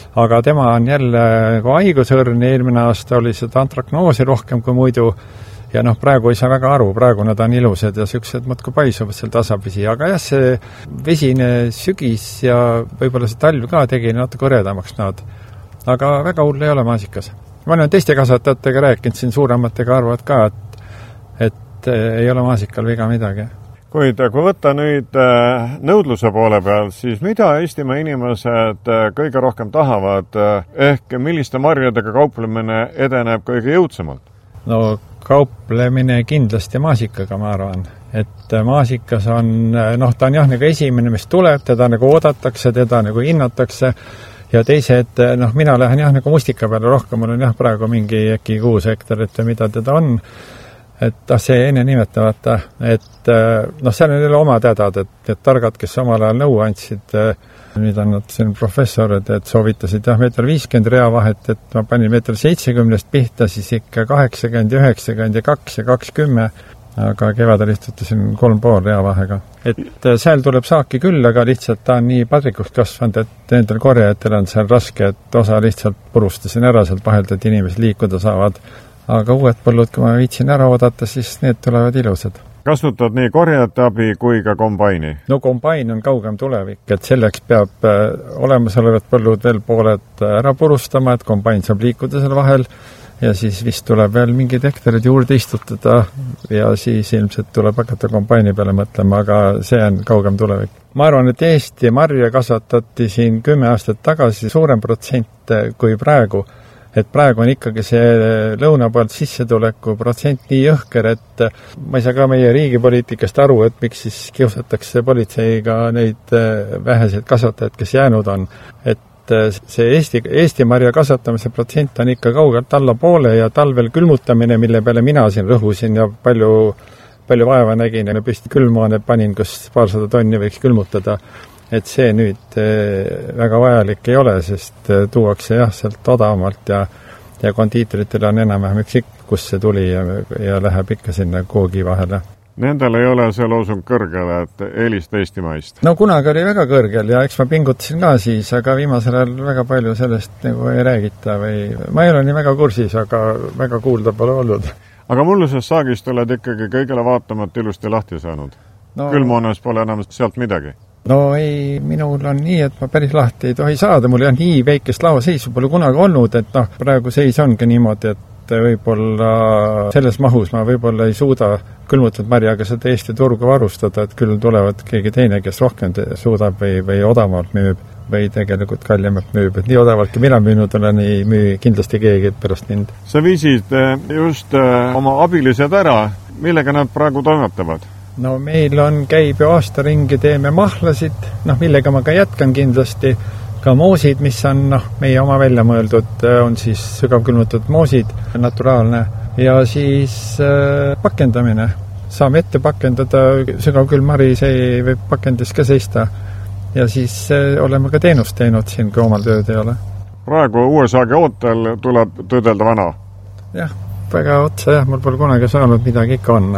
aga tema on jälle nagu haigusõrn, eelmine aasta oli seda antraknoosi rohkem kui muidu, ja praegu ei saa väga aru, praegu nad on ilusad ja siuksed muudkui paisuvad seal tasapisi, aga jah, see vesine sügis ja võib-olla see talv ka tegi natuke hõredamaks nad. Aga väga hull ei ole maasikas. Ma olen teiste kasvatajatega rääkinud, siin suurematega arvad ka, et ei ole maasikal viga midagi. Kuid kui võtta nüüd nõudluse poole peal, siis mida Eestimaa inimesed kõige rohkem tahavad, ehk milliste marjadega kauplemine edeneb kõige jõudsamalt? No kauplemine kindlasti maasikaga, ma arvan. Et maasikas on, ta on jah nagu esimene, mis tuleb, teda nagu oodatakse, teda nagu hinnatakse ja teised, mina lähen jah nagu mustika peale rohkem, mul on jah praegu mingi äkki 6 hektarit ja mida teda on. Et see enne nimetavata, et seal on jälle oma tädad, et targad, kes omal ajal nõu andsid, nüüd on nad siin professorid, et soovitasid jah 1,50 m reavahet, et ma panin 1,70 m pihta, siis ikka 80, 90 ja 2 ja 20, aga kevadel istutasin 3,5 reavahega. Et seal tuleb saaki küll, aga lihtsalt ta on nii padrikuks kasvanud, et nendel korjajatel on seal raske, et osa lihtsalt purustasin ära sealt vahelt, et inimesed liikuda saavad. Aga uued põllud, kui ma viitsin ära oodata, siis need tulevad ilusad. Kasutad nii korjajate abi kui ka kombaini? No kombain on kaugem tulevik, et selleks peab olemasolevad põllud veel pooled ära purustama, et kombain saab liikuda seal vahel ja siis vist tuleb veel mingid hektarid juurde istutada ja siis ilmselt tuleb hakata kombaini peale mõtlema, aga see on kaugem tulevik. Ma arvan, et Eesti marja kasvatati siin 10 aastat tagasi suurem protsent kui praegu. Et praegu on ikkagi see lõuna poolt sissetuleku protsent nii jõhker, et ma ei saa ka meie riigipoliitikast aru, et miks siis kiusatakse politseiga neid väheseid kasvatajaid, kes jäänud on. Et see Eesti marja kasvatamise protsent on ikka kaugelt alla poole ja talvel külmutamine, mille peale mina siin rõhusin ja palju vaeva nägin ja püsti külmane panin, kus 200 tonni võiks külmutada. Et see nüüd väga vajalik ei ole, sest tuuakse jah sealt odavamalt ja kondiitoritel on enam-vähem üks kus see tuli ja läheb ikka sinna koogi vahele. Nendel ei ole see loosung kõrgele, et eelista Eestimaist? No kunagi oli väga kõrgel ja eks ma pingutasin ka siis, aga viimasel ajal väga palju sellest nagu ei räägita või ma ei ole nii väga kursis, aga väga kuulda pole olnud. Aga mullusest saagist oled ikkagi kõigele vaatamata ilusti lahti saanud. Külmoones pole enam sealt midagi. No ei, minul on nii, et ma päris lahti ei tohi saada, mul on nii väikest lauaseisu pole kunagi olnud, et praegu seis ongi niimoodi, et võib-olla selles mahus ma võib-olla ei suuda külmutatud marjaga seda Eesti turgu varustada, et küll tulevad keegi teine, kes rohkem suudab või odavalt müüb või tegelikult kallimalt müüb, et nii odavaltki mina müünud olen, ei müü kindlasti keegi pärast mind. Sa viisid just oma abilised ära, millega nad praegu toimetavad? No meil käib ju aasta ringi, teeme mahlasid, millega ma ka jätkan kindlasti, ka moosid, mis on meie oma välja mõeldud, on siis sügavkülmutatud moosid, naturaalne, ja siis pakendamine. Saame ette pakendada, sügavkülmari, see võib pakendis ka seista, ja siis oleme ka teenust teinud siin, kui omal tööd ei ole. Praegu uue saagi ootel tuleb tõdelda vana? Jah, väga otsa jah, mul pole kunagi saanud midagi ikka on,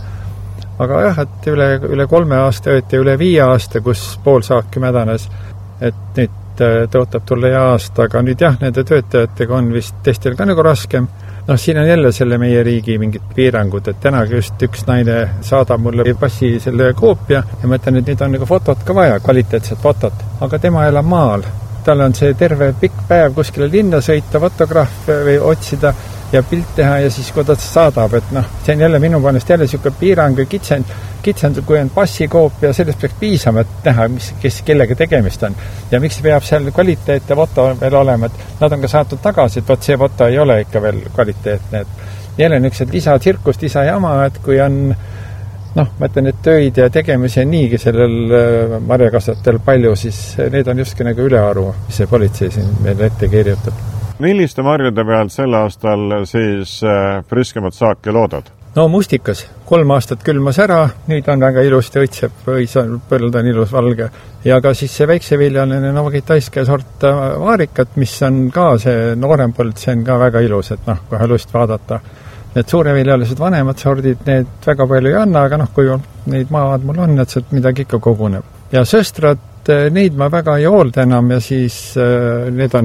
aga jah, et üle 3 aasta ööti, üle 5 aasta, kus pool saaki mädanes, et nüüd tõotab tulla ja aasta, aga nüüd jah, nende töötajatega on vist teistel ka nagu raskem. Siin on jälle selle meie riigi mingid piirangud, et tänagi just üks naine saadab mulle passi selle koopia ja ma ütlen, et nüüd on nagu fotot ka vaja, kvaliteetset fotot, aga tema elab maal. Tal on see terve pikk päev kuskile linna sõita, fotograafe või otsida ja pilt teha ja siis kui ta saadab, et see on jälle minu poolest jälle siuke piirang või kitsend, kui on passikoopia, sellest peaks piisama, et näha, kellega tegemist on. Ja miks peab seal kvaliteet ja foto veel olema, et nad on ka saatud tagasi, et see foto ei ole ikka veel kvaliteetne. Et jälle niisugused lisatsirkust, lisajama, et kui on ma ütlen, et töid ja tegemisi on niigi sellel marjakasvatel palju, siis need on justki nagu ülearu, mis see politsei siin meil ette kirjutab. Milliste marjade pealt sel aastal siis priskemat saaki loodad? No mustikas. 3 aastat külmas ära, nüüd on väga ilusti õitseb, põld on ilus valge. Ja ka siis see väikseviljaline novokitaiske sort vaarikat, mis on ka see noorem põld, see on ka väga ilus, et kohe lust vaadata. Need suureviljalised vanemad sordid, need väga palju ei anna, aga kui neid maad mul on, et sealt midagi ikka koguneb. Ja sõstrad, neid ma väga ei hoolda enam ja siis need on